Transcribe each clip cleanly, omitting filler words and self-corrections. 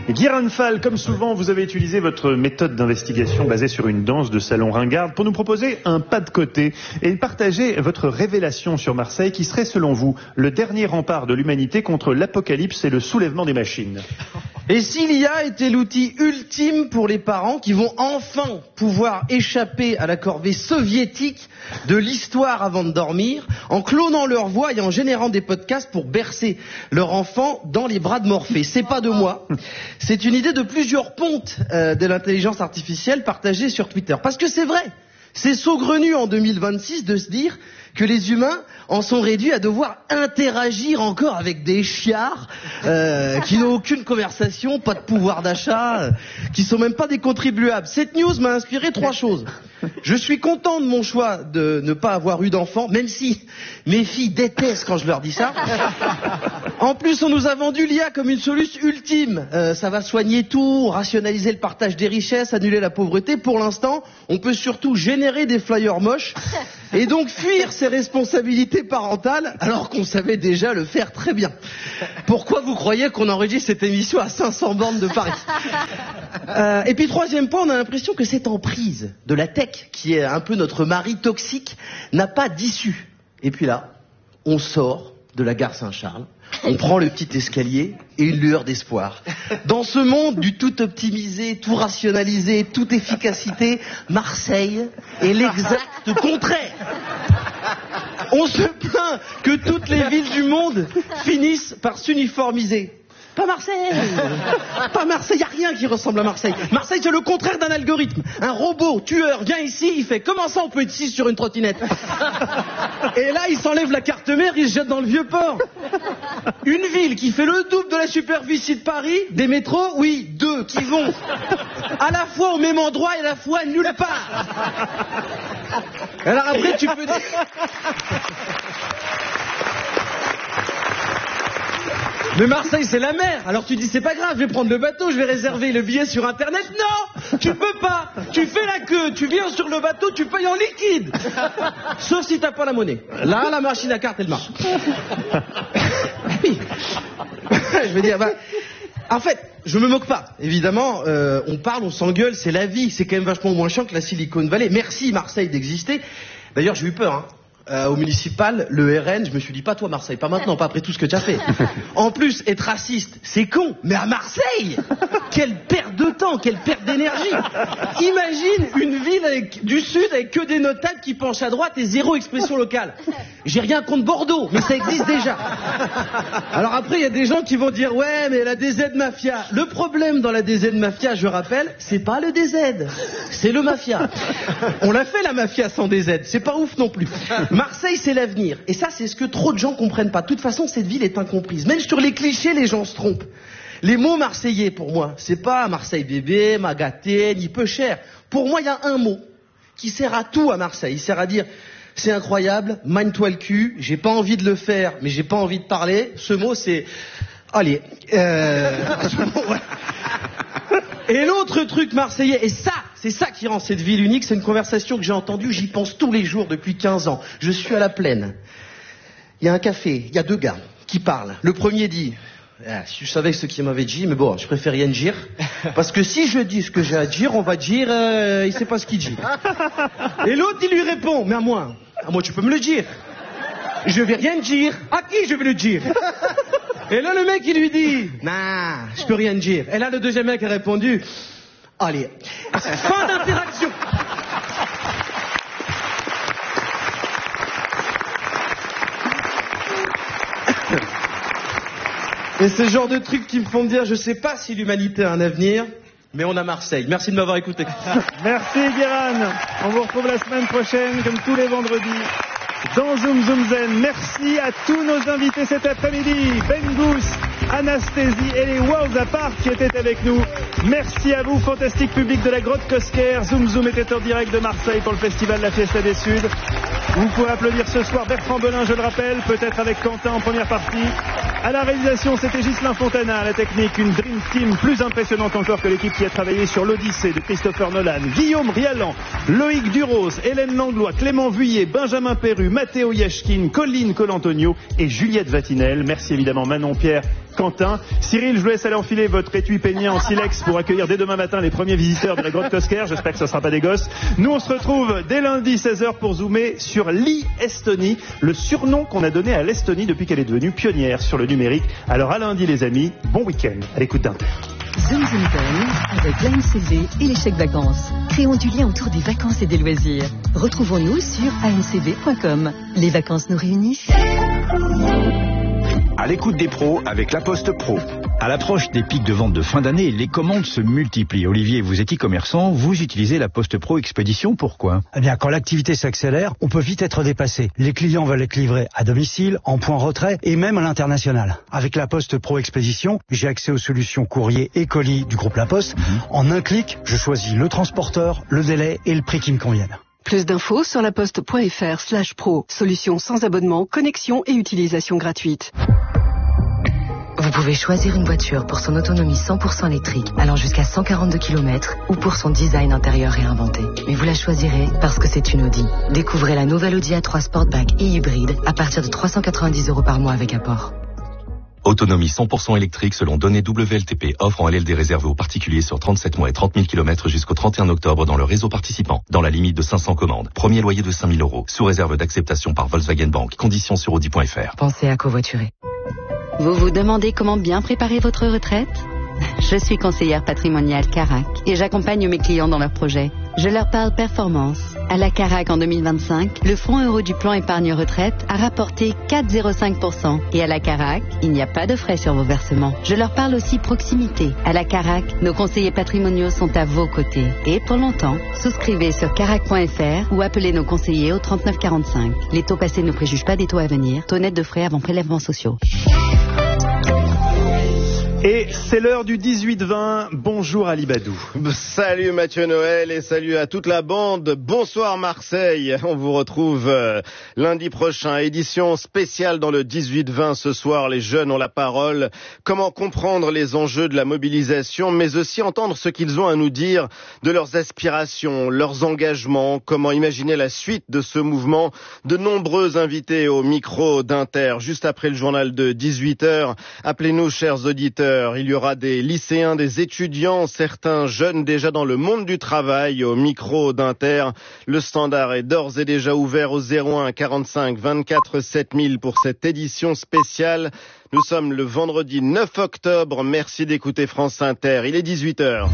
Guiran Fall, comme souvent, vous avez utilisé votre méthode d'investigation basée sur une danse de salon ringarde pour nous proposer un pas de côté et partager votre révélation sur Marseille qui serait, selon vous, le dernier rempart de l'humanité contre l'apocalypse et le soulèvement des machines. Et si l'IA était l'outil ultime pour les parents qui vont enfin pouvoir échapper à la corvée soviétique de l'histoire avant de dormir, en clonant leur voix et en générant des podcasts pour bercer leur enfant dans les bras de Morphée. C'est pas de moi, c'est une idée de plusieurs pontes de l'intelligence artificielle partagée sur Twitter. Parce que c'est vrai, c'est saugrenu en 2026 de se dire que les humains en sont réduits à devoir interagir encore avec des chiards qui n'ont aucune conversation, pas de pouvoir d'achat, qui sont même pas des contribuables. Cette news m'a inspiré 3 choses. Je suis content de mon choix de ne pas avoir eu d'enfant, même si mes filles détestent quand je leur dis ça. En plus, on nous a vendu l'IA comme une solution ultime. Ça va soigner tout, rationaliser le partage des richesses, annuler la pauvreté. Pour l'instant, on peut surtout générer des flyers moches et donc fuir ses responsabilités parentales alors qu'on savait déjà le faire très bien. Pourquoi vous croyez qu'on enregistre cette émission à 500 bornes de Paris? Et puis 3e point, on a l'impression que cette emprise de la tech, qui est un peu notre mari toxique, n'a pas d'issue. Et puis là, on sort de la gare Saint-Charles, on prend le petit escalier et une lueur d'espoir. Dans ce monde du tout optimisé, tout rationalisé, toute efficacité, Marseille est l'exact contraire. On se plaint que toutes les villes du monde finissent par s'uniformiser. Pas Marseille. Pas Marseille, y a rien qui ressemble à Marseille. Marseille, c'est le contraire d'un algorithme. Un robot tueur vient ici, il fait comment ça on peut être 6 sur une trottinette? Et là, il s'enlève la carte mère, il se jette dans le vieux port. Une ville qui fait le double de la superficie de Paris, des métros, oui, 2 qui vont à la fois au même endroit et à la fois nulle part. Alors après, tu peux dire... Mais Marseille, c'est la mer. Alors tu dis, c'est pas grave, je vais prendre le bateau, je vais réserver le billet sur Internet. Non, tu peux pas. Tu fais la queue, tu viens sur le bateau, tu payes en liquide. Sauf si t'as pas la monnaie. Là, la machine à carte, elle marche. Oui. Je veux dire, en fait, je me moque pas. Évidemment, on parle, on s'engueule, c'est la vie. C'est quand même vachement moins chiant que la Silicon Valley. Merci Marseille d'exister. D'ailleurs, j'ai eu peur, hein. Au municipal, le RN, je me suis dit, pas toi Marseille, pas maintenant, pas après tout ce que tu as fait. En plus, être raciste, c'est con, mais à Marseille, quelle perte de temps, quelle perte d'énergie. Imagine une ville du sud avec que des notables qui penchent à droite et 0 expression locale. J'ai rien contre Bordeaux, mais ça existe déjà. Alors après, il y a des gens qui vont dire, ouais, mais la DZ Mafia. Le problème dans la DZ Mafia, je rappelle, c'est pas le DZ, c'est le Mafia. On l'a fait la Mafia sans DZ, c'est pas ouf non plus. Marseille, c'est l'avenir. Et ça, c'est ce que trop de gens comprennent pas. De toute façon, cette ville est incomprise. Même sur les clichés, les gens se trompent. Les mots marseillais, pour moi, c'est pas Marseille bébé, Magaté, ni peu cher. Pour moi, il y a un mot qui sert à tout à Marseille. Il sert à dire, c'est incroyable, mine-toi le cul, j'ai pas envie de le faire, mais j'ai pas envie de parler. Ce mot, c'est... Allez. Et l'autre truc marseillais, et ça, c'est ça qui rend cette ville unique, c'est une conversation que j'ai entendue, j'y pense tous les jours depuis 15 ans. Je suis à la Plaine. Il y a un café, il y a 2 gars qui parlent. Le premier dit, si je savais ce qu'il m'avait dit, mais bon, je préfère rien dire. Parce que si je dis ce que j'ai à dire, on va dire, il sait pas ce qu'il dit. Et l'autre, il lui répond, mais à moi tu peux me le dire. Je vais rien dire. À qui je vais le dire? Et là, le mec, il lui dit, nah, je peux rien dire. Et là, le deuxième mec a répondu, allez, fin d'interaction. Et c'est ce genre de trucs qui me font dire, je sais pas si l'humanité a un avenir, mais on a Marseille. Merci de m'avoir écouté. Merci Guéran. On vous retrouve la semaine prochaine, comme tous les vendredis, dans Zoom Zoom Zen. Merci à tous nos invités cet après-midi, Ben Gous, Anasthésie et les Worlds Apart qui étaient avec nous. Merci à vous, fantastique public de la Grotte Cosquer. Zoom Zoom était en direct de Marseille pour le festival La Fiesta des Suds. Vous pourrez applaudir ce soir Bertrand Belin, je le rappelle, peut-être avec Quentin en première partie. À la réalisation, c'était Ghislain Fontana. À la technique, une Dream Team plus impressionnante encore que l'équipe qui a travaillé sur l'Odyssée de Christopher Nolan. Guillaume Rialan, Loïc Duros, Hélène Langlois, Clément Vuillet, Benjamin Perru, Matteo Yashkin, Colline Colantonio et Juliette Vatinel. Merci évidemment Manon Pierre Quentin. Cyril, je vous laisse aller enfiler votre étui peigné en silex pour accueillir dès demain matin les premiers visiteurs de la grotte Cosquer. J'espère que ça ne sera pas des gosses. Nous, on se retrouve dès lundi 16h pour zoomer sur l'e-Estonie, le surnom qu'on a donné à l'Estonie depuis qu'elle est devenue pionnière sur le numérique. Alors à lundi les amis, bon week-end à l'écoute d'Inter. Zoom Zoom Time avec l'ANCV et les chèques vacances. Créons du lien autour des vacances et des loisirs. Retrouvons-nous sur ancv.com. Les vacances nous réunissent. À l'écoute des pros avec La Poste Pro. À l'approche des pics de vente de fin d'année, les commandes se multiplient. Olivier, vous êtes e-commerçant, vous utilisez La Poste Pro Expédition, pourquoi ? Eh bien, quand l'activité s'accélère, on peut vite être dépassé. Les clients veulent être livrés à domicile, en point retrait et même à l'international. Avec La Poste Pro Expédition, j'ai accès aux solutions courrier et colis du groupe La Poste. En un clic, je choisis le transporteur, le délai et le prix qui me conviennent. Plus d'infos sur laposte.fr/pro. Solution sans abonnement, connexion et utilisation gratuite. Vous pouvez choisir une voiture pour son autonomie 100% électrique, allant jusqu'à 142 km, ou pour son design intérieur réinventé. Mais vous la choisirez parce que c'est une Audi. Découvrez la nouvelle Audi A3 Sportback et hybride à partir de 390 € par mois avec apport. Autonomie 100% électrique selon données WLTP. Offre en LLD réservée aux particuliers sur 37 mois et 30 000 km jusqu'au 31 octobre dans le réseau participant. Dans la limite de 500 commandes. Premier loyer de 5 000 €. Sous réserve d'acceptation par Volkswagen Bank. Conditions sur Audi.fr. Pensez à covoiturer. Vous vous demandez comment bien préparer votre retraite ? Je suis conseillère patrimoniale Carac et j'accompagne mes clients dans leurs projets. Je leur parle performance. À la Carac en 2025, le fonds euro du plan épargne retraite a rapporté 4,05%. Et à la Carac, il n'y a pas de frais sur vos versements. Je leur parle aussi proximité. À la Carac, nos conseillers patrimoniaux sont à vos côtés. Et pour longtemps, souscrivez sur carac.fr ou appelez nos conseillers au 39 45. Les taux passés ne préjugent pas des taux à venir. Taux net de frais avant prélèvements sociaux. Et c'est l'heure du 18-20. Bonjour Ali Badou. Salut Mathieu Noël et salut à toute la bande. Bonsoir Marseille. On vous retrouve lundi prochain. Édition spéciale dans le 18-20. Ce soir, les jeunes ont la parole. Comment comprendre les enjeux de la mobilisation, mais aussi entendre ce qu'ils ont à nous dire de leurs aspirations, leurs engagements, comment imaginer la suite de ce mouvement. De nombreux invités au micro d'Inter. Juste après le journal de 18h, appelez-nous chers auditeurs. Il y aura des lycéens, des étudiants, certains jeunes déjà dans le monde du travail au micro d'Inter. Le standard est d'ores et déjà ouvert au 01 45 24 7000 pour cette édition spéciale. Nous sommes le vendredi 9 octobre. Merci d'écouter France Inter. Il est 18h.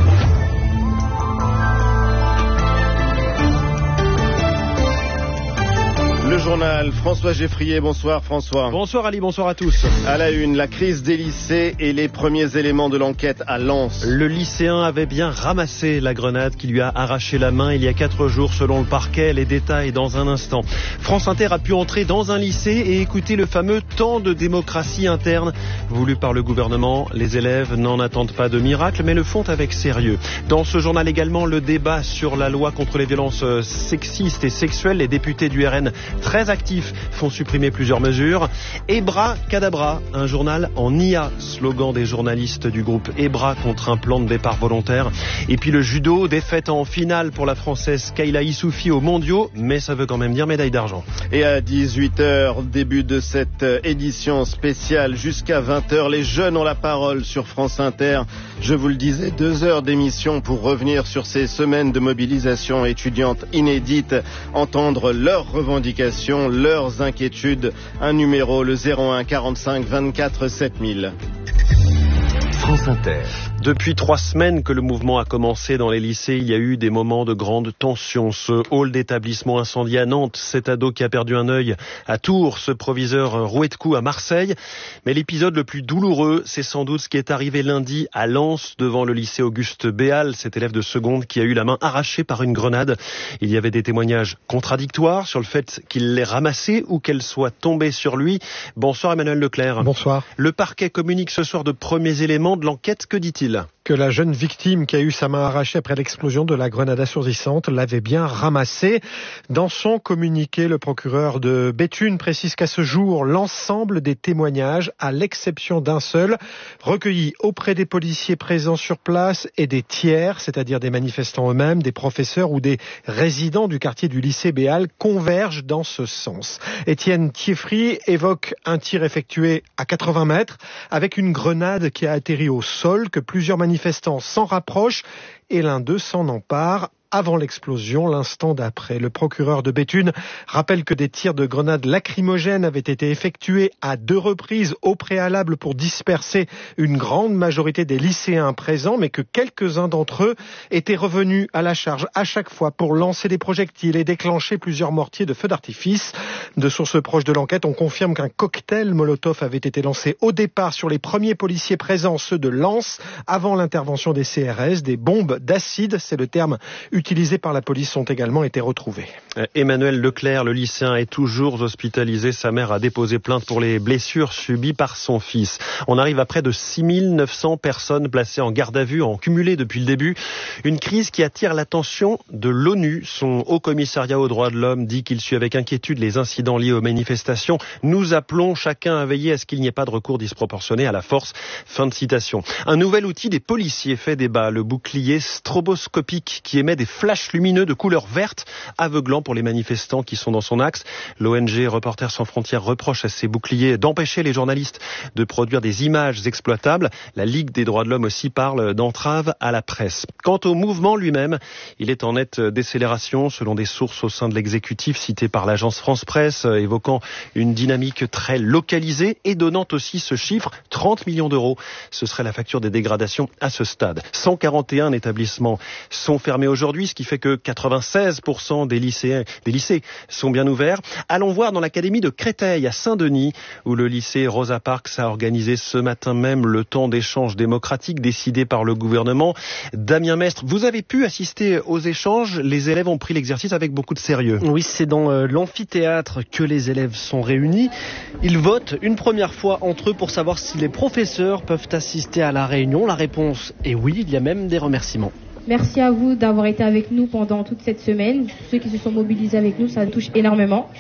Le journal, François Geffrier, bonsoir François. Bonsoir Ali, bonsoir à tous. À la une, la crise des lycées et les premiers éléments de l'enquête à Lens. Le lycéen avait bien ramassé la grenade qui lui a arraché la main il y a 4 jours selon le parquet. Les détails dans un instant. France Inter a pu entrer dans un lycée et écouter le fameux temps de démocratie interne voulu par le gouvernement. Les élèves n'en attendent pas de miracle mais le font avec sérieux. Dans ce journal également, le débat sur la loi contre les violences sexistes et sexuelles. Les députés du RN très actifs font supprimer plusieurs mesures. Ebra Cadabra, un journal en IA, slogan des journalistes du groupe Ebra contre un plan de départ volontaire. Et puis le judo, défaite en finale pour la Française Kayla Issoufi aux mondiaux, mais ça veut quand même dire médaille d'argent. Et à 18h, début de cette édition spéciale jusqu'à 20h, les jeunes ont la parole sur France Inter. Je vous le disais, 2 heures d'émission pour revenir sur ces semaines de mobilisation étudiante inédite, entendre leurs revendications, leurs inquiétudes. Un numéro, le 01 45 24 7000. France Inter. Depuis 3 semaines que le mouvement a commencé dans les lycées, il y a eu des moments de grande tension. Ce hall d'établissement incendié à Nantes, cet ado qui a perdu un œil à Tours, ce proviseur roué de coups à Marseille. Mais l'épisode le plus douloureux, c'est sans doute ce qui est arrivé lundi à Lens, devant le lycée Auguste Béal, cet élève de seconde qui a eu la main arrachée par une grenade. Il y avait des témoignages contradictoires sur le fait qu'il l'ait ramassée ou qu'elle soit tombée sur lui. Bonsoir Emmanuel Leclerc. Bonsoir. Le parquet communique ce soir de premiers éléments de l'enquête. Que dit-il ? Que la jeune victime qui a eu sa main arrachée après l'explosion de la grenade assourdissante l'avait bien ramassée. Dans son communiqué, le procureur de Béthune précise qu'à ce jour, l'ensemble des témoignages, à l'exception d'un seul, recueillis auprès des policiers présents sur place et des tiers, c'est-à-dire des manifestants eux-mêmes, des professeurs ou des résidents du quartier du lycée Béal, convergent dans ce sens. Étienne Thieffry évoque un tir effectué à 80 mètres avec une grenade qui a atterri au sol, que plusieurs manifestants s'en rapprochent et l'un d'eux s'en empare avant l'explosion, l'instant d'après. Le procureur de Béthune rappelle que des tirs de grenades lacrymogènes avaient été effectués à 2 reprises au préalable pour disperser une grande majorité des lycéens présents, mais que quelques-uns d'entre eux étaient revenus à la charge à chaque fois pour lancer des projectiles et déclencher plusieurs mortiers de feu d'artifice. De sources proches de l'enquête, on confirme qu'un cocktail Molotov avait été lancé au départ sur les premiers policiers présents, ceux de Lens, avant l'intervention des CRS. Des bombes d'acide, c'est le terme utilisés par la police, ont également été retrouvés. Emmanuel Leclerc, le lycéen, est toujours hospitalisé. Sa mère a déposé plainte pour les blessures subies par son fils. On arrive à près de 6900 personnes placées en garde à vue en cumulé depuis le début. Une crise qui attire l'attention de l'ONU. Son haut commissariat aux droits de l'homme dit qu'il suit avec inquiétude les incidents liés aux manifestations. Nous appelons chacun à veiller à ce qu'il n'y ait pas de recours disproportionné à la force. Fin de citation. Un nouvel outil des policiers fait débat, le bouclier stroboscopique qui émet des flashs lumineux de couleur verte, aveuglant pour les manifestants qui sont dans son axe. L'ONG Reporters sans frontières reproche à ces boucliers d'empêcher les journalistes de produire des images exploitables. La Ligue des droits de l'homme aussi parle d'entrave à la presse. Quant au mouvement lui-même, il est en nette décélération selon des sources au sein de l'exécutif citées par l'agence France Presse, évoquant une dynamique très localisée et donnant aussi ce chiffre, 30 millions d'euros. Ce serait la facture des dégradations à ce stade. 141 établissements sont fermés aujourd'hui, ce qui fait que 96% des lycées sont bien ouverts. Allons voir dans l'académie de Créteil à Saint-Denis, où le lycée Rosa Parks a organisé ce matin même le temps d'échange démocratique décidé par le gouvernement. Damien Mestre, vous avez pu assister aux échanges. Les élèves ont pris l'exercice avec beaucoup de sérieux. Oui, c'est dans l'amphithéâtre que les élèves sont réunis. Ils votent une première fois entre eux pour savoir si les professeurs peuvent assister à la réunion. La réponse est oui, il y a même des remerciements. Merci à vous d'avoir été avec nous pendant toute cette semaine. Ceux qui se sont mobilisés avec nous, ça touche énormément.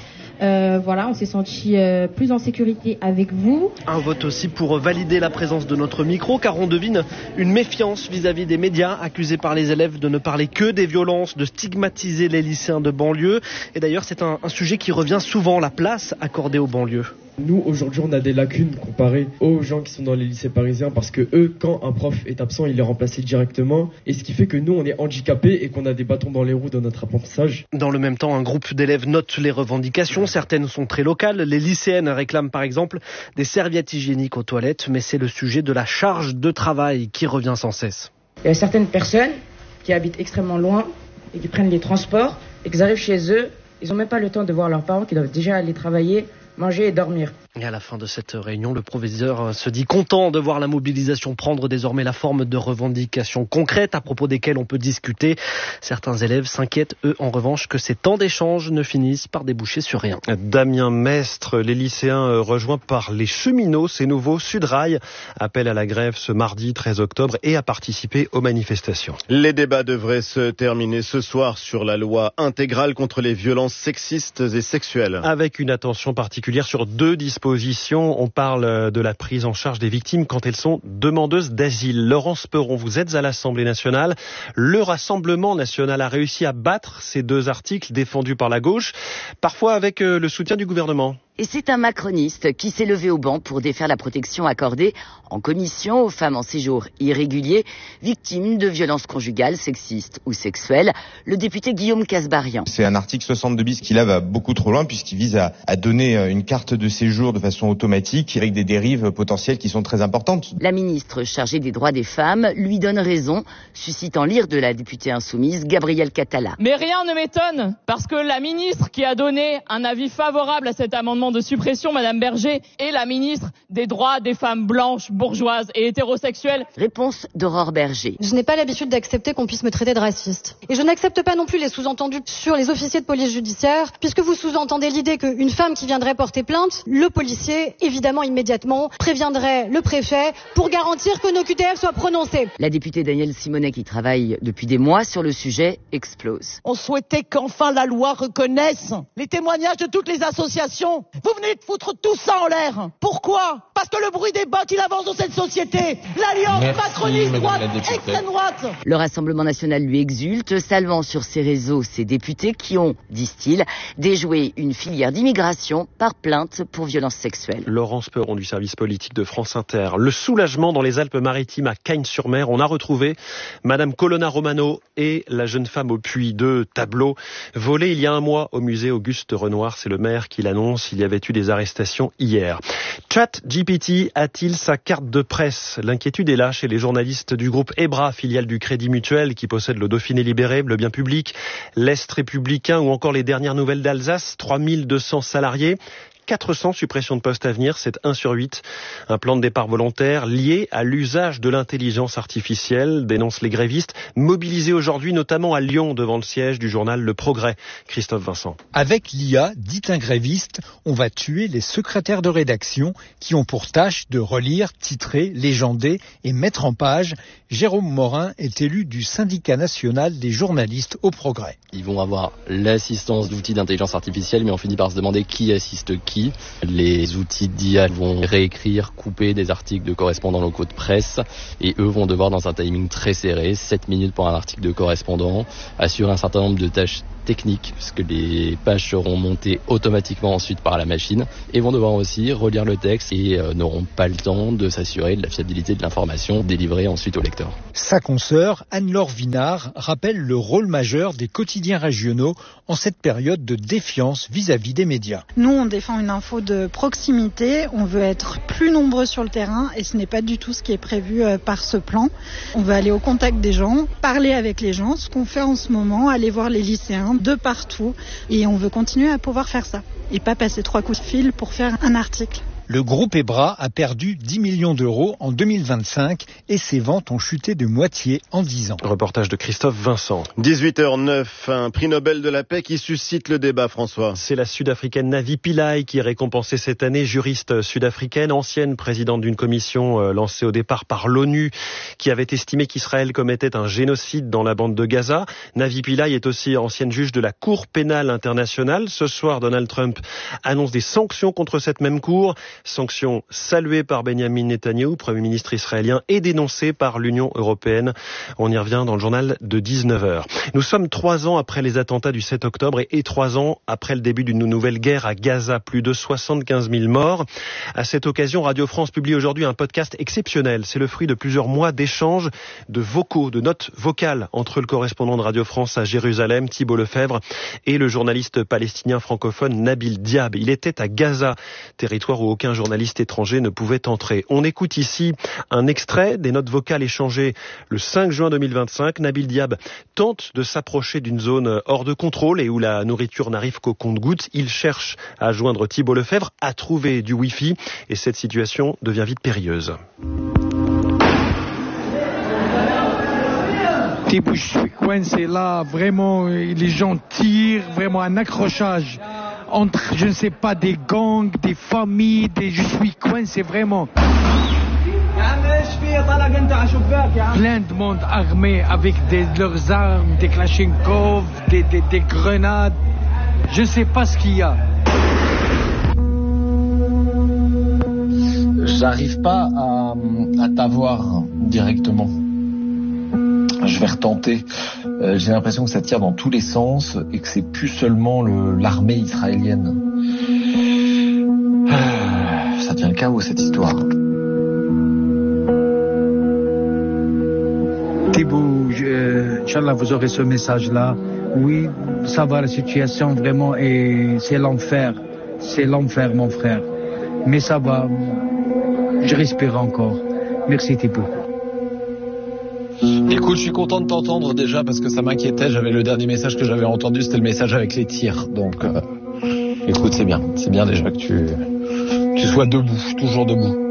On s'est senti plus en sécurité avec vous. Un vote aussi pour valider la présence de notre micro, car on devine une méfiance vis-à-vis des médias, accusés par les élèves de ne parler que des violences, de stigmatiser les lycéens de banlieue. Et d'ailleurs, c'est un sujet qui revient souvent, la place accordée aux banlieues. Nous, aujourd'hui, on a des lacunes comparées aux gens qui sont dans les lycées parisiens parce que eux, quand un prof est absent, il est remplacé directement. Et ce qui fait que nous, on est handicapés et qu'on a des bâtons dans les roues dans notre apprentissage. Dans le même temps, un groupe d'élèves note les revendications. Certaines sont très locales. Les lycéennes réclament par exemple des serviettes hygiéniques aux toilettes. Mais c'est le sujet de la charge de travail qui revient sans cesse. Il y a certaines personnes qui habitent extrêmement loin et qui prennent les transports et qu'ils arrivent chez eux. Ils n'ont même pas le temps de voir leurs parents qui doivent déjà aller travailler, manger et dormir. Et à la fin de cette réunion, le proviseur se dit content de voir la mobilisation prendre désormais la forme de revendications concrètes à propos desquelles on peut discuter. Certains élèves s'inquiètent, eux, en revanche, que ces temps d'échange ne finissent par déboucher sur rien. Damien Mestre, les lycéens rejoints par les cheminots, ces nouveaux Sudrail, appellent à la grève ce mardi 13 octobre et à participer aux manifestations. Les débats devraient se terminer ce soir sur la loi intégrale contre les violences sexistes et sexuelles. Avec une attention particulière sur 2 dispositions. On parle de la prise en charge des victimes quand elles sont demandeuses d'asile. Laurence Perron, vous êtes à l'Assemblée nationale. Le Rassemblement national a réussi à battre ces 2 articles défendus par la gauche, parfois avec le soutien du gouvernement. Et c'est un macroniste qui s'est levé au banc pour défaire la protection accordée en commission aux femmes en séjour irrégulier, victimes de violences conjugales, sexistes ou sexuelles. Le député Guillaume Kasbarian. C'est un article 62 bis qui là va beaucoup trop loin puisqu'il vise à donner une carte de séjour de façon automatique avec des dérives potentielles qui sont très importantes. La ministre chargée des droits des femmes lui donne raison, suscitant l'ire de la députée insoumise Gabrielle Catala. Mais rien ne m'étonne parce que la ministre qui a donné un avis favorable à cet amendement amendement de suppression, Madame Berger est la ministre des droits des femmes blanches, bourgeoises et hétérosexuelles. Réponse d'Aurore Berger. Je n'ai pas l'habitude d'accepter qu'on puisse me traiter de raciste. Et je n'accepte pas non plus les sous-entendus sur les officiers de police judiciaire, puisque vous sous-entendez l'idée qu'une femme qui viendrait porter plainte, le policier, évidemment immédiatement, préviendrait le préfet pour garantir que nos QTF soient prononcés. La députée Danielle Simonet, qui travaille depuis des mois sur le sujet, explose. On souhaitait qu'enfin la loi reconnaisse les témoignages de toutes les associations. Vous venez de foutre tout ça en l'air. Pourquoi ? Parce que le bruit des bottes, il avance dans cette société. L'alliance patroniste droite, extrême droite. Le Rassemblement national lui exulte, saluant sur ses réseaux ses députés qui ont, disent-ils, déjoué une filière d'immigration par plainte pour violences sexuelles. Laurence Perron du service politique de France Inter. Le soulagement dans les Alpes-Maritimes à Cagnes-sur-Mer. On a retrouvé Madame Colonna Romano et la jeune femme au puits. 2 tableaux volés il y a un mois au musée Auguste Renoir. C'est le maire qui l'annonce. Il y avait eu des arrestations hier. ChatGPT a-t-il sa carte de presse ? L'inquiétude est là chez les journalistes du groupe EBRA, filiale du Crédit Mutuel, qui possède le Dauphiné libéré, le Bien public, l'Est républicain ou encore les dernières nouvelles d'Alsace. 3200 salariés. 400 suppressions de postes à venir, c'est 1 sur 8. Un plan de départ volontaire lié à l'usage de l'intelligence artificielle, dénoncent les grévistes, mobilisés aujourd'hui notamment à Lyon devant le siège du journal Le Progrès. Christophe Vincent. Avec l'IA, dit un gréviste, on va tuer les secrétaires de rédaction qui ont pour tâche de relire, titrer, légender et mettre en page. Jérôme Morin est élu du syndicat national des journalistes au Progrès. Ils vont avoir l'assistance d'outils d'intelligence artificielle, mais on finit par se demander qui assiste qui. Les outils d'IA vont réécrire, couper des articles de correspondants locaux de presse et eux vont devoir, dans un timing très serré, 7 minutes pour un article de correspondant, assurer un certain nombre de tâches techniques, puisque les pages seront montées automatiquement ensuite par la machine, et vont devoir aussi relire le texte et n'auront pas le temps de s'assurer de la fiabilité de l'information délivrée ensuite au lecteur. Sa consoeur, Anne-Laure Vinard, rappelle le rôle majeur des quotidiens régionaux en cette période de défiance vis-à-vis des médias. Nous, on défend une info de proximité, on veut être plus nombreux sur le terrain et ce n'est pas du tout ce qui est prévu par ce plan. On veut aller au contact des gens, parler avec les gens, ce qu'on fait en ce moment, aller voir les lycéens de partout et on veut continuer à pouvoir faire ça et pas passer 3 coups de fil pour faire un article. Le groupe EBRA a perdu 10 millions d'euros en 2025 et ses ventes ont chuté de moitié en 10 ans. Reportage de Christophe Vincent. 18h09, un prix Nobel de la paix qui suscite le débat, François. C'est la Sud-Africaine Navi Pillay qui est récompensée cette année, juriste sud-africaine, ancienne présidente d'une commission lancée au départ par l'ONU qui avait estimé qu'Israël commettait un génocide dans la bande de Gaza. Navi Pillay est aussi ancienne juge de la Cour pénale internationale. Ce soir, Donald Trump annonce des sanctions contre cette même cour. Sanctions saluées par Benjamin Netanyahou, Premier ministre israélien, et dénoncées par l'Union européenne. On y revient dans le journal de 19h. Nous sommes 3 ans après les attentats du 7 octobre et 3 ans après le début d'une nouvelle guerre à Gaza. Plus de 75 000 morts. À cette occasion, Radio France publie aujourd'hui un podcast exceptionnel. C'est le fruit de plusieurs mois d'échanges, de vocaux, de notes vocales entre le correspondant de Radio France à Jérusalem, Thibault Lefebvre, et le journaliste palestinien francophone Nabil Diab. Il était à Gaza, territoire où aucun journaliste étranger ne pouvait entrer. On écoute ici un extrait des notes vocales échangées le 5 juin 2025. Nabil Diab tente de s'approcher d'une zone hors de contrôle et où la nourriture n'arrive qu'au compte-gouttes. Il cherche à joindre Thibault Lefebvre, à trouver du Wi-Fi et cette situation devient vite périlleuse. Thibault, je suis coincé là, vraiment, les gens tirent, vraiment un accrochage entre, je ne sais pas, des gangs, des familles, je suis coincé vraiment. Plein de monde armé avec leurs armes, des Kalachnikov, des grenades, je ne sais pas ce qu'il y a. J'arrive pas à t'avoir directement. Je vais retenter. J'ai l'impression que ça tire dans tous les sens et que c'est plus seulement l'armée israélienne. Ça devient le chaos, cette histoire. Thibault, Inch'Allah, vous aurez ce message-là. Oui, ça va, la situation vraiment, et c'est l'enfer. C'est l'enfer, mon frère. Mais ça va. Je respire encore. Merci, Thibault. Écoute, je suis content de t'entendre déjà parce que ça m'inquiétait. J'avais le dernier message que j'avais entendu, c'était le message avec les tirs. Donc, Écoute, c'est bien déjà que tu sois debout, toujours debout.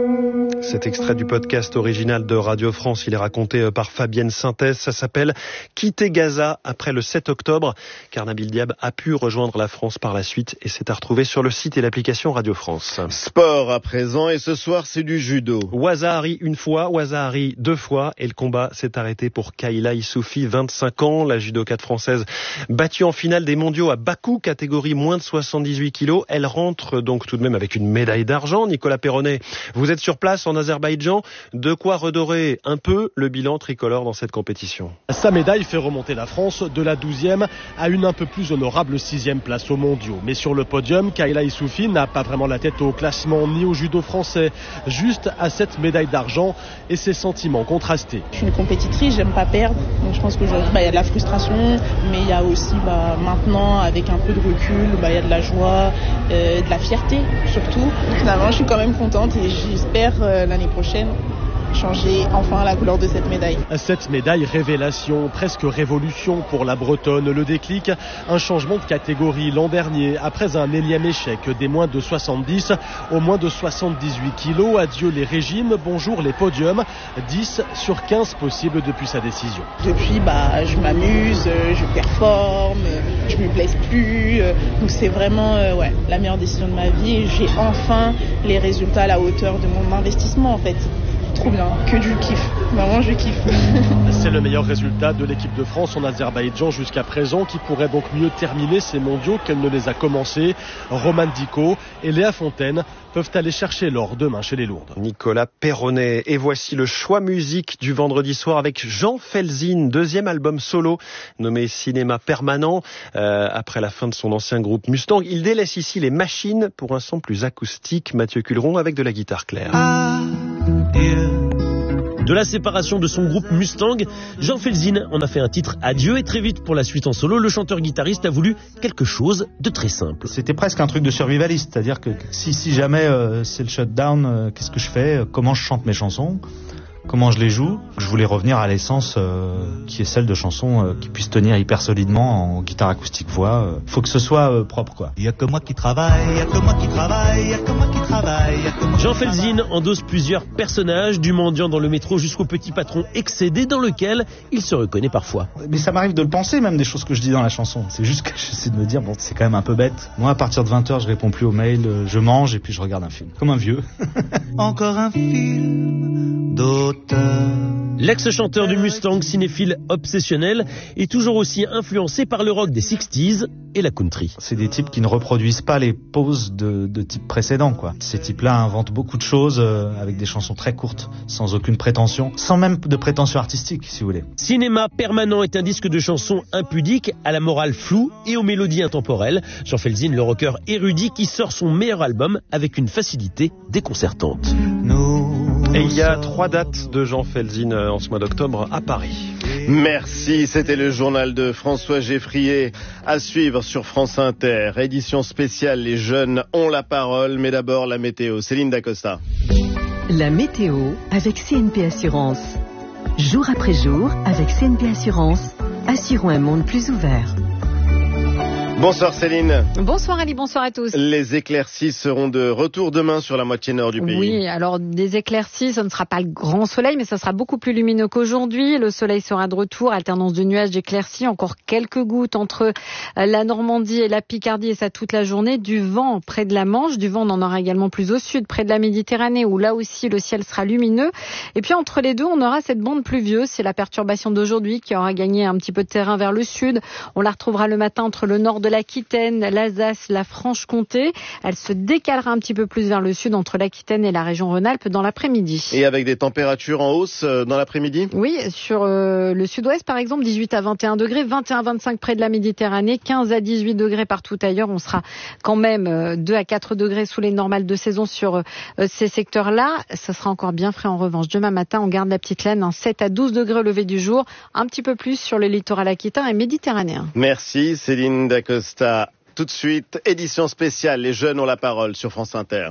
Cet extrait du podcast original de Radio France, il est raconté par Fabienne Synthèse. Ça s'appelle « Quitter Gaza » après le 7 octobre, car Nabil Diab a pu rejoindre la France par la suite et c'est à retrouver sur le site et l'application Radio France. Sport à présent, et ce soir c'est du judo. Wazahari une fois, Wazahari deux fois, et le combat s'est arrêté pour Kayla Issoufi, 25 ans, la judokate française battue en finale des mondiaux à Bakou, catégorie moins de 78 kilos. Elle rentre donc tout de même avec une médaille d'argent. Nicolas Perronnet, vous êtes sur place en Azerbaïdjan, de quoi redorer un peu le bilan tricolore dans cette compétition. Sa médaille fait remonter la France de la 12e à une un peu plus honorable 6e place aux mondiaux. Mais sur le podium, Kayla Issoufi n'a pas vraiment la tête au classement ni au judo français, juste à cette médaille d'argent et ses sentiments contrastés. Je suis une compétitrice, j'aime pas perdre, donc je pense qu'aujourd'hui il y a de la frustration, mais il y a aussi maintenant avec un peu de recul, il y a de la joie, de la fierté surtout. Finalement je suis quand même contente et j'espère l'année prochaine changer enfin la couleur de cette médaille. Cette médaille révélation, presque révolution pour la Bretonne. Le déclic, un changement de catégorie l'an dernier. Après un énième échec des moins de 70 aux moins de 78 kilos. Adieu les régimes, bonjour les podiums. 10 sur 15 possibles depuis sa décision. Depuis, je m'amuse, je performe, je me blesse plus. Donc c'est vraiment la meilleure décision de ma vie. Et j'ai enfin les résultats à la hauteur de mon investissement en fait. Trop bien, que du kiff. Vraiment, je kiffe. C'est le meilleur résultat de l'équipe de France en Azerbaïdjan jusqu'à présent, qui pourrait donc mieux terminer ces mondiaux qu'elle ne les a commencés. Romane Dico et Léa Fontaine peuvent aller chercher l'or demain chez les lourdes. Nicolas Perronnet. Et voici le choix musique du vendredi soir avec Jean Felzin, deuxième album solo nommé Cinéma Permanent. Après la fin de son ancien groupe Mustang, il délaisse ici les machines pour un son plus acoustique. Mathieu Culeron avec de la guitare claire. De la séparation de son groupe Mustang, Jean Felzin en a fait un titre Adieu, et très vite pour la suite en solo, le chanteur-guitariste a voulu quelque chose de très simple. C'était presque un truc de survivaliste, c'est-à-dire que si jamais c'est le shutdown, qu'est-ce que je fais ? Comment je chante mes chansons ? Comment je les joue ? Je voulais revenir à l'essence qui est celle de chansons qui puissent tenir hyper solidement en guitare acoustique voix. Faut que ce soit propre quoi. Il y a que moi qui travaille, il y a que moi qui travaille, il y a que moi qui travaille. Jean Felzin endosse plusieurs personnages, du mendiant dans le métro jusqu'au petit patron excédé dans lequel il se reconnaît parfois. Mais ça m'arrive de le penser même des choses que je dis dans la chanson. C'est juste que j'essaie de me dire c'est quand même un peu bête. Moi à partir de 20h je réponds plus aux mails, je mange et puis je regarde un film. Comme un vieux. Encore un film d'auteur. L'ex-chanteur du Mustang, cinéphile obsessionnel, est toujours aussi influencé par le rock des 60s et la country. C'est des types qui ne reproduisent pas les poses de types précédents, quoi. Ces types-là inventent beaucoup de choses avec des chansons très courtes, sans aucune prétention, sans même de prétention artistique, si vous voulez. Cinéma Permanent est un disque de chansons impudiques, à la morale floue et aux mélodies intemporelles. Jean Felzin, le rocker érudit qui sort son meilleur album avec une facilité déconcertante. Et il y a 3 dates de Jean Felzin en ce mois d'octobre à Paris. Merci, c'était le journal de François Geffrier à suivre sur France Inter. Édition spéciale, les jeunes ont la parole, mais d'abord la météo. Céline Dacosta. La météo avec CNP Assurance. Jour après jour, avec CNP Assurance, assurons un monde plus ouvert. Bonsoir Céline. Bonsoir Ali, bonsoir à tous. Les éclaircies seront de retour demain sur la moitié nord du pays. Oui, alors des éclaircies, ce ne sera pas le grand soleil, mais ça sera beaucoup plus lumineux qu'aujourd'hui. Le soleil sera de retour, alternance de nuages, d'éclaircies, encore quelques gouttes entre la Normandie et la Picardie, et ça toute la journée. Du vent près de la Manche, du vent on en aura également plus au sud, près de la Méditerranée, où là aussi le ciel sera lumineux. Et puis entre les deux, on aura cette bande pluvieuse, c'est la perturbation d'aujourd'hui qui aura gagné un petit peu de terrain vers le sud. On la retrouvera le matin entre le nord de l'Aquitaine, l'Alsace, la Franche-Comté. Elle se décalera un petit peu plus vers le sud entre l'Aquitaine et la région Rhône-Alpes dans l'après-midi. Et avec des températures en hausse dans l'après-midi ? Oui, sur le sud-ouest par exemple, 18 à 21 degrés, 21 à 25 près de la Méditerranée, 15 à 18 degrés partout ailleurs. On sera quand même 2 à 4 degrés sous les normales de saison sur ces secteurs-là. Ça sera encore bien frais en revanche. Demain matin, on garde la petite laine, 7 à 12 degrés au lever du jour, un petit peu plus sur le littoral aquitain et méditerranéen. Merci Céline Dacosta. Tout de suite, édition spéciale, les jeunes ont la parole sur France Inter.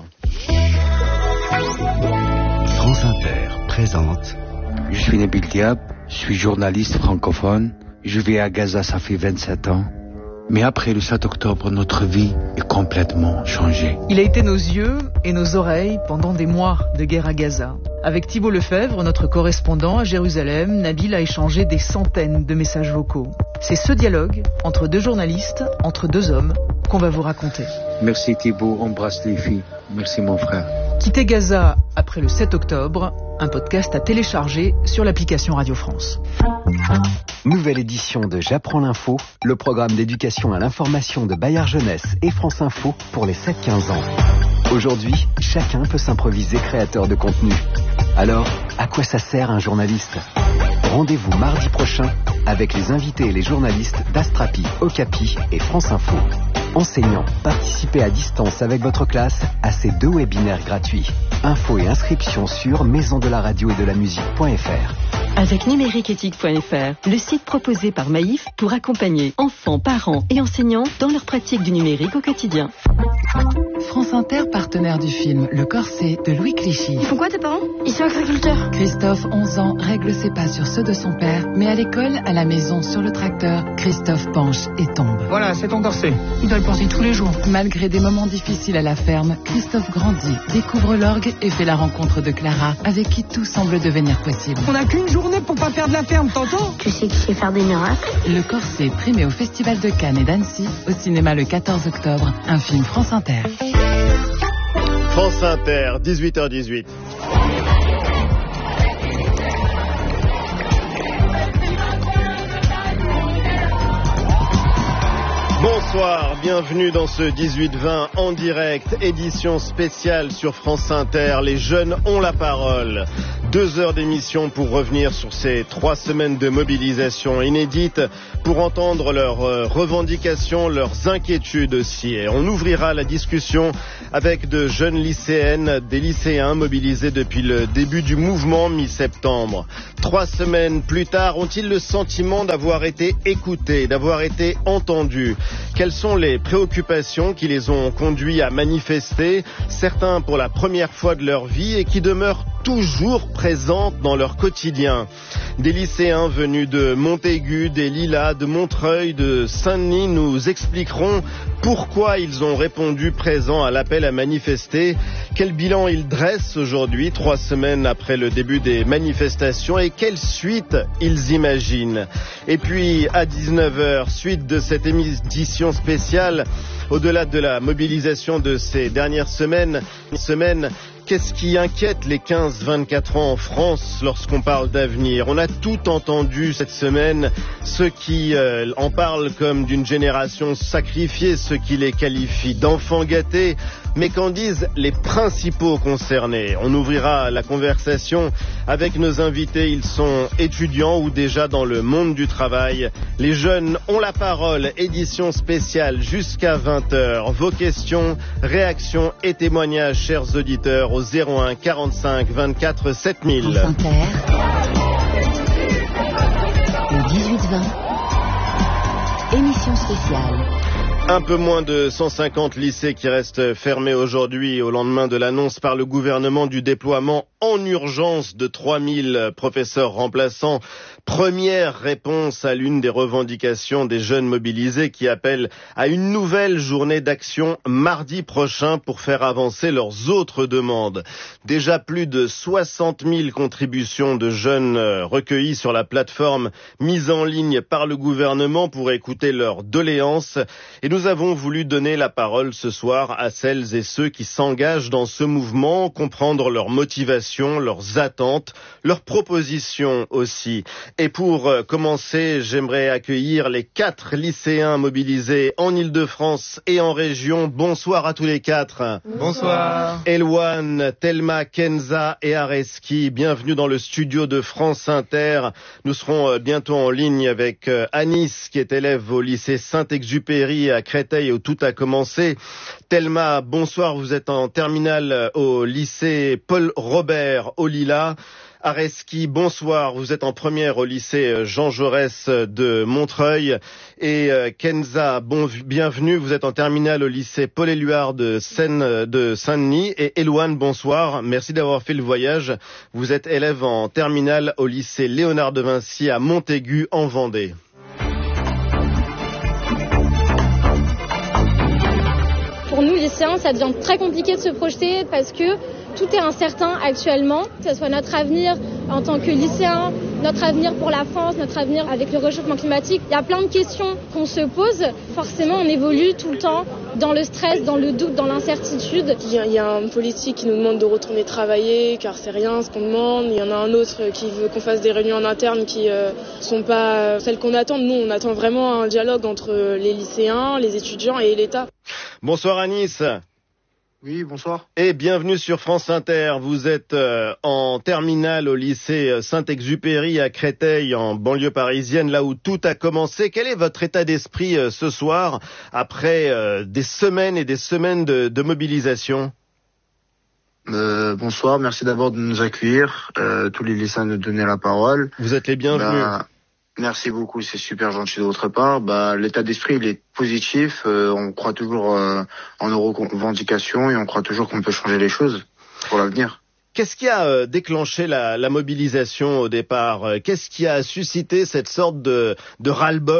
France Inter présente. Je suis Nabil Diab, je suis journaliste francophone, je vis à Gaza, ça fait 27 ans. Mais après le 7 octobre, notre vie est complètement changée. Il a été nos yeux et nos oreilles pendant des mois de guerre à Gaza. Avec Thibault Lefebvre, notre correspondant à Jérusalem, Nabil a échangé des centaines de messages vocaux. C'est ce dialogue entre deux journalistes, entre deux hommes, qu'on va vous raconter. Merci Thibault, embrasse les filles. Merci mon frère. Quitter Gaza après le 7 octobre, un podcast à télécharger sur l'application Radio France. Nouvelle édition de J'apprends l'info, le programme d'éducation à l'information de Bayard Jeunesse et France Info pour les 7-15 ans. Aujourd'hui, chacun peut s'improviser créateur de contenu. Alors, à quoi ça sert un journaliste ? Rendez-vous mardi prochain avec les invités et les journalistes d'Astrapi, Okapi et France Info. Enseignants, participez à distance avec votre classe à ces 2 webinaires gratuits. Infos et inscriptions sur maisondelaradio-et-de-la-musique.fr. Avec numériqueéthique.fr, le site proposé par Maïf pour accompagner enfants, parents et enseignants dans leur pratique du numérique au quotidien. France Inter, partenaire du film Le Corset de Louis Clichy. Ils font quoi tes parents? Ils sont agriculteurs. Christophe, 11 ans, règle ses pas sur ceux de son père, mais à l'école, à la maison, sur le tracteur, Christophe penche et tombe. Voilà, c'est ton corset. Il doit le porter tous les jours. Malgré des moments difficiles à la ferme, Christophe grandit, découvre l'orgue et fait la rencontre de Clara, avec qui tout semble devenir possible. On n'a qu'une journée pour pas perdre la ferme, t'entends? Tu sais qui sait faire des miracles? Le Corset, primé au Festival de Cannes et d'Annecy, au cinéma le 14 octobre, un film France Inter. France Inter, 18h18. Bonsoir, bienvenue dans ce 18-20 en direct, édition spéciale sur France Inter. Les jeunes ont la parole. 2 heures d'émission pour revenir sur ces 3 semaines de mobilisation inédite, pour entendre leurs revendications, leurs inquiétudes aussi. Et on ouvrira la discussion avec de jeunes lycéennes, des lycéens mobilisés depuis le début du mouvement mi-septembre. 3 semaines plus tard, ont-ils le sentiment d'avoir été écoutés, d'avoir été entendus? Quelles sont les préoccupations qui les ont conduits à manifester, certains pour la première fois de leur vie et qui demeurent toujours présentes dans leur quotidien? Des lycéens venus de Montaigu, des Lilas, de Montreuil, de Saint-Denis nous expliqueront pourquoi ils ont répondu présents à l'appel à manifester, quel bilan ils dressent aujourd'hui, 3 semaines après le début des manifestations, et quelle suite ils imaginent. Et puis à 19h, suite de cette émission spéciale, au-delà de la mobilisation de ces dernières semaines, qu'est-ce qui inquiète les 15-24 ans en France lorsqu'on parle d'avenir? On a tout entendu cette semaine, ceux qui en parlent comme d'une génération sacrifiée, ceux qui les qualifient d'enfants gâtés. Mais qu'en disent les principaux concernés? On ouvrira la conversation avec nos invités. Ils sont étudiants ou déjà dans le monde du travail. Les jeunes ont la parole, édition spéciale jusqu'à 20h. Vos questions, réactions et témoignages, chers auditeurs, au 01 45 24 7000. France Inter, le 18-20, émission spéciale. Un peu moins de 150 lycées qui restent fermés aujourd'hui au lendemain de l'annonce par le gouvernement du déploiement en urgence de 3000 professeurs remplaçants. Première réponse à l'une des revendications des jeunes mobilisés qui appellent à une nouvelle journée d'action mardi prochain pour faire avancer leurs autres demandes. Déjà plus de 60 000 contributions de jeunes recueillies sur la plateforme mise en ligne par le gouvernement pour écouter leurs doléances. Et nous avons voulu donner la parole ce soir à celles et ceux qui s'engagent dans ce mouvement, comprendre leurs motivations, leurs attentes, leurs propositions aussi. Et pour commencer, j'aimerais accueillir les 4 lycéens mobilisés en Île-de-France et en région. Bonsoir à tous les 4. Bonsoir. Elouane, Thelma, Kenza et Areski, bienvenue dans le studio de France Inter. Nous serons bientôt en ligne avec Anis, qui est élève au lycée Saint-Exupéry à Créteil où tout a commencé. Thelma, bonsoir, vous êtes en terminale au lycée Paul Robert au Lilas. Areski, bonsoir, vous êtes en première au lycée Jean Jaurès de Montreuil. Et Kenza, bienvenue, vous êtes en terminale au lycée Paul Éluard de Saint-Denis. Et Elouane, bonsoir, merci d'avoir fait le voyage. Vous êtes élève en terminale au lycée Léonard de Vinci à Montaigu en Vendée. lycéens, ça devient très compliqué de se projeter parce que tout est incertain actuellement, que ce soit notre avenir en tant que lycéens, notre avenir pour la France, notre avenir avec le réchauffement climatique. Il y a plein de questions qu'on se pose. Forcément, on évolue tout le temps dans le stress, dans le doute, dans l'incertitude. Il y a un politique qui nous demande de retourner travailler car c'est rien ce qu'on demande. Il y en a un autre qui veut qu'on fasse des réunions en interne qui sont pas celles qu'on attend. Nous, on attend vraiment un dialogue entre les lycéens, les étudiants et l'État. Bonsoir Anis. Oui, bonsoir. Et bienvenue sur France Inter. Vous êtes en terminale au lycée Saint-Exupéry à Créteil, en banlieue parisienne, là où tout a commencé. Quel est votre état d'esprit ce soir, après des semaines et des semaines de mobilisation ? Bonsoir, merci d'abord de nous accueillir, tous les lycéens nous donner la parole. Vous êtes les bienvenus. Merci beaucoup, c'est super gentil de votre part. L'état d'esprit, il est positif. On croit toujours en nos revendications et on croit toujours qu'on peut changer les choses pour l'avenir. Qu'est-ce qui a déclenché la mobilisation au départ ? Qu'est-ce qui a suscité cette sorte de ras-le-bol ?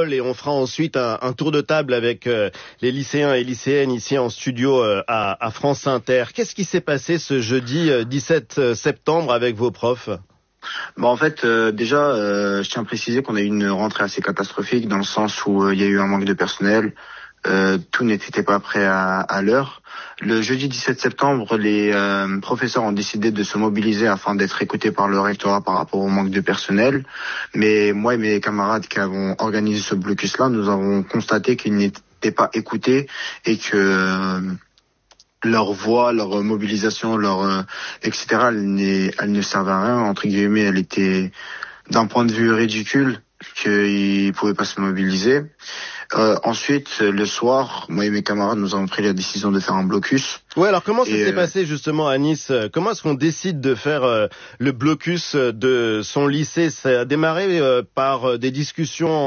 Et on fera ensuite un tour de table avec les lycéens et lycéennes ici en studio à France Inter. Qu'est-ce qui s'est passé ce jeudi 17 septembre avec vos profs ? En fait, déjà, je tiens à préciser qu'on a eu une rentrée assez catastrophique dans le sens où il y a eu un manque de personnel. Tout n'était pas prêt à l'heure. Le jeudi 17 septembre, les professeurs ont décidé de se mobiliser afin d'être écoutés par le rectorat par rapport au manque de personnel. Mais moi et mes camarades qui avons organisé ce blocus-là, nous avons constaté qu'ils n'étaient pas écoutés et que leur voix, leur mobilisation, etc., elle ne servait à rien, entre guillemets, elle était d'un point de vue ridicule, qu'ils pouvaient pas se mobiliser. Ensuite, le soir, moi et mes camarades, nous avons pris la décision de faire un blocus. Ouais, alors comment ça s'est passé justement à Nice ? Comment est-ce qu'on décide de faire le blocus de son lycée ? Ça a démarré par des discussions